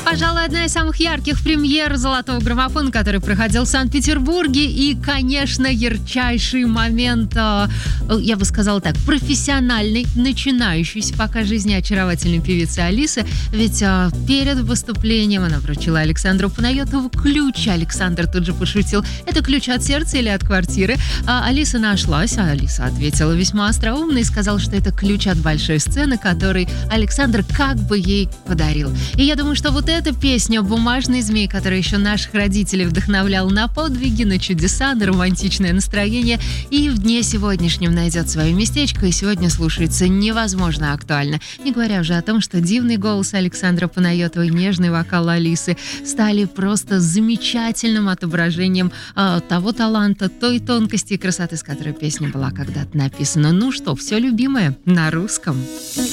Пожалуй, одна из самых ярких премьер «Золотого граммофона», который проходил в Санкт-Петербурге. И, конечно, ярчайший момент, я бы сказала так, профессиональной, начинающейся пока жизни очаровательной певицы Алисы. Ведь перед выступлением она вручила Александру Панайотову ключ. Александр тут же пошутил: это ключ от сердца или от квартиры? Алиса нашлась, Алиса ответила весьма остроумно и сказала, что это ключ от большой сцены, который Александр как бы ей подарил. И я думаю, что вот эта песня «Бумажный змей», которая еще наших родителей вдохновляла на подвиги, на чудеса, на романтичное настроение, и в дне сегодняшнем найдет свое местечко, и сегодня слушается невозможно актуально. Не говоря уже о том, что дивный голос Александра Панайотова и нежный вокал Алисы стали просто замечательным отображением того таланта, той тонкости и красоты, с которой песня была когда-то написана. Ну что, все любимое на русском.